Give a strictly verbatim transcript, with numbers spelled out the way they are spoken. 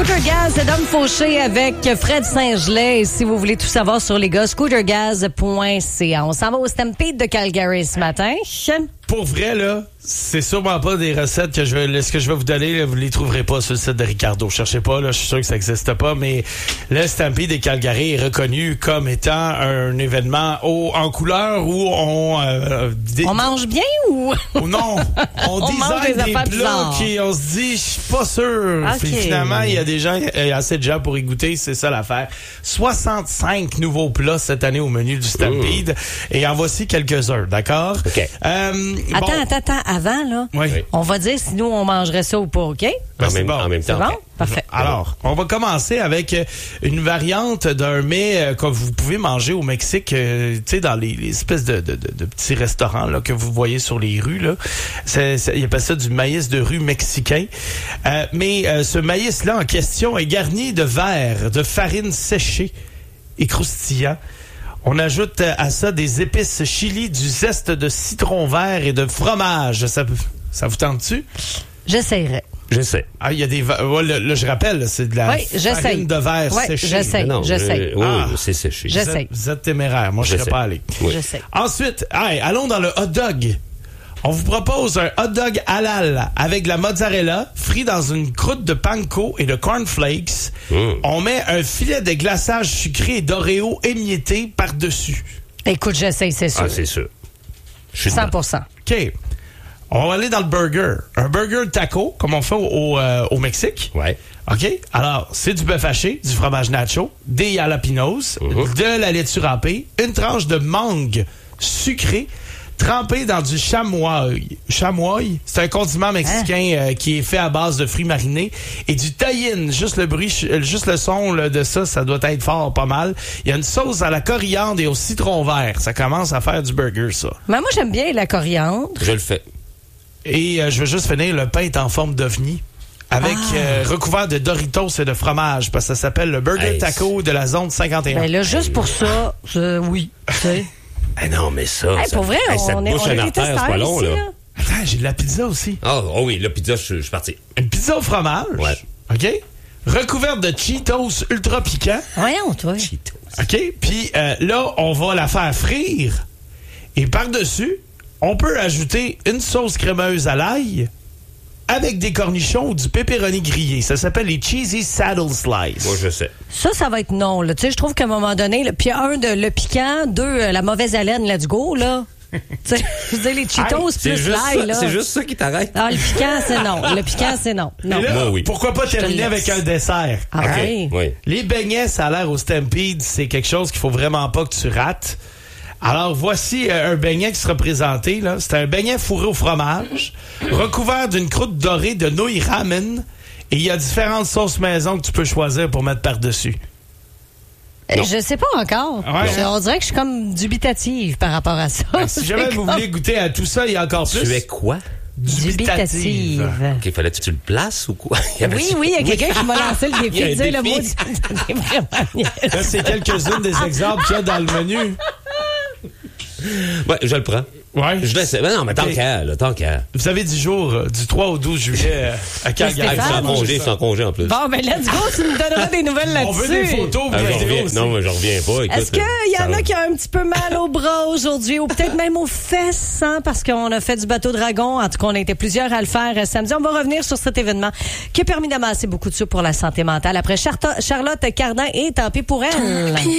Scooter Gaz, c'est Dom Fauché avec Fred Saint-Gelais. Et si vous voulez tout savoir sur les gars, scooter gaz point c a. On s'en va au Stampede de Calgary ce matin. Pour vrai, là, c'est sûrement pas des recettes que je vais, ce que je vais vous donner, là, vous les trouverez pas sur le site de Ricardo. Cherchez pas, là, je suis sûr que ça n'existe pas, mais le Stampede de Calgary est reconnu comme étant un événement haut en couleur où on... Euh, dé... On mange bien ou... ou non, on, on design des, des plats bizarres. Qui, on se dit, je suis pas sûr. Okay. Puis finalement, il y a des gens, il y a assez de gens pour y goûter, c'est ça l'affaire. soixante-cinq nouveaux plats cette année au menu du Stampede, mmh. et en voici quelques-uns, d'accord? OK. Euh, Attends, bon. attends, attends, avant, là, oui. on va dire si nous, on mangerait ça ou pas, OK? Ben, en, même, bon. en même temps. C'est bon? Okay. Parfait. Alors, on va commencer avec une variante d'un mets euh, que vous pouvez manger au Mexique, euh, tu sais, dans les, les espèces de, de, de, de petits restaurants là, que vous voyez sur les rues. Là. C'est, c'est, ils appellent ça du maïs de rue mexicain. Euh, mais euh, ce maïs-là en question est garni de verre, de farine séchée et croustillant. On ajoute à ça des épices chili, du zeste de citron vert et de fromage. Ça, ça vous tente-tu? J'essaierai. J'essaie. Ah, il y a des... Ouais, là, là, je rappelle, c'est de la oui, farine de verre oui, séchée. J'essaie, non, j'essaie. Euh, oui, ah, c'est séché. J'essaie. Vous êtes, vous êtes téméraire. Moi, je ne serais pas allé. Oui. J'essaie. Ensuite, hey, allons dans le hot dog. On vous propose un hot dog halal avec de la mozzarella frit dans une croûte de panko et de cornflakes. Mm. On met un filet de glaçage sucré et d'Oreo émietté par-dessus. Écoute, j'essaie, c'est sûr. Ah, c'est sûr. Je suis cent pour cent. OK. On va aller dans le burger. Un burger taco, comme on fait au, au, euh, au Mexique. Ouais. OK? Alors, c'est du bœuf haché, du fromage nacho, des jalapenos, mm-hmm. de la laitue râpée, une tranche de mangue sucrée, trempé dans du chamoy. Chamoy, c'est un condiment mexicain hein? euh, qui est fait à base de fruits marinés et du tahine. Juste le bruit, juste le son là, de ça, ça doit être fort, pas mal. Il y a une sauce à la coriandre et au citron vert. Ça commence à faire du burger, ça. Mais moi, j'aime bien la coriandre. Je le fais. Et euh, je veux juste finir, le pain est en forme d'ovni. Avec ah. euh, recouvert de Doritos et de fromage, parce que ça s'appelle le Burger hey, Taco de la zone cinquante et un. Ben là, juste pour ça, je, oui, tu sais. Ah non, mais ça... Hey, ça pour vrai, hey, on, on est, on est des testeurs pas long, ici, là. là. Attends, j'ai de la pizza aussi. Oh, oh oui, la pizza, je, je suis parti. Une pizza au fromage. Ouais. OK? Recouverte de Cheetos ultra piquants. Voyons, toi. Cheetos. OK? Puis euh, là, on va la faire frire. Et par-dessus, on peut ajouter une sauce crémeuse à l'ail avec des cornichons ou du pepperoni grillé. Ça s'appelle les Cheesy Saddle Slice. Moi, je sais. Ça, ça va être non. Là. Tu sais, je trouve qu'à un moment donné, là, puis un, de, le piquant, deux, euh, la mauvaise haleine, let's go, là. Tu sais, je veux dire, les Cheetos hey, plus l'ail, là. C'est juste ça qui t'arrête. Ah, le piquant, c'est non. Le piquant, c'est non. non. Et là, Moi, oui. pourquoi pas terminer avec un dessert? Ah, okay. Oui. Les beignets, ça a l'air au Stampede, c'est quelque chose qu'il faut vraiment pas que tu rates. Alors, voici euh, un beignet qui sera présenté. Là. C'est un beignet fourré au fromage, recouvert d'une croûte dorée de nouilles ramen. Et il y a différentes sauces maison que tu peux choisir pour mettre par-dessus. Non. Je sais pas encore. Ouais. On dirait que je suis comme dubitative par rapport à ça. Ben, si jamais vous comme... voulez goûter à tout ça, il y a encore plus. Tu es quoi? Dubitative. OK, fallait-tu que tu le places ou quoi? Oui, oui, il y a quelqu'un qui m'a lancé le défi de dire le mot. C'est vraiment là, c'est quelques-unes des exemples qu'il y a dans le menu. Ouais, je le prends. Ouais. Je laisse. Ben non, mais tant qu'à, là, tant qu'à. Vous avez dix jours, euh, du trois au douze juillet euh, à Calgary. Sans congé, sans congé en plus. Bon, ben let's go, tu nous donneras des nouvelles là-dessus. On veut des photos, ah, des vidéos aussi. Non, mais je reviens pas. Écoute, est-ce qu'il y en a qui ont un petit peu mal au bras aujourd'hui, ou peut-être même aux fesses, hein, parce qu'on a fait du bateau dragon. En tout cas, on a été plusieurs à le faire euh, samedi. On va revenir sur cet événement qui a permis d'amasser beaucoup de sous pour la santé mentale. Après Charlotte Cardin et tant pis pour elle.